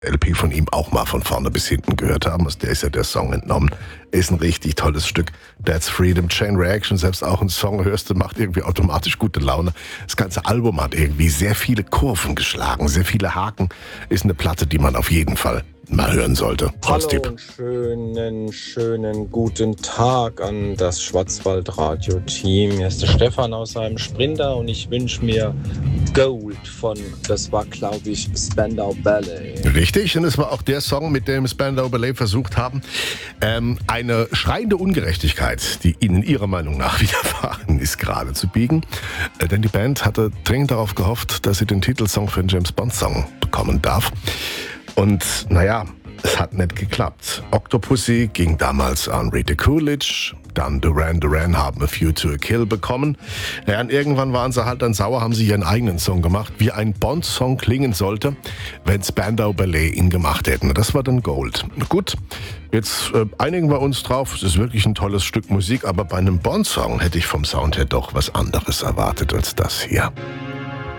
LP von ihm auch mal von vorne bis hinten gehört haben. Aus der ist ja der Song entnommen. Ist ein richtig tolles Stück. That's Freedom, Chain Reaction, selbst auch ein Song hörst du, macht irgendwie automatisch gute Laune. Das ganze Album hat irgendwie sehr viele Kurven geschlagen, sehr viele Haken. Ist eine Platte, die man auf jeden Fall mal hören sollte. Hallo und schönen guten Tag an das Schwarzwaldradio-Team. Hier ist der Stefan aus einem Sprinter und ich wünsche mir Gold von, das war glaube ich Spandau Ballet. Richtig, und es war auch der Song, mit dem Spandau Ballet versucht haben, eine schreiende Ungerechtigkeit, die ihnen ihrer Meinung nach widerfahren ist, gerade zu biegen. Denn die Band hatte dringend darauf gehofft, dass sie den Titelsong für einen James-Bond-Song bekommen darf. Und naja, es hat nicht geklappt. Octopussy ging damals an Rita Coolidge, dann Duran Duran haben A View to a Kill bekommen. Ja, und irgendwann waren sie halt dann sauer, haben sie ihren eigenen Song gemacht, wie ein Bond-Song klingen sollte, wenn Spandau Ballet ihn gemacht hätten. Das war dann Gold. Gut, jetzt einigen wir uns drauf, es ist wirklich ein tolles Stück Musik, aber bei einem Bond-Song hätte ich vom Sound her doch was anderes erwartet als das hier.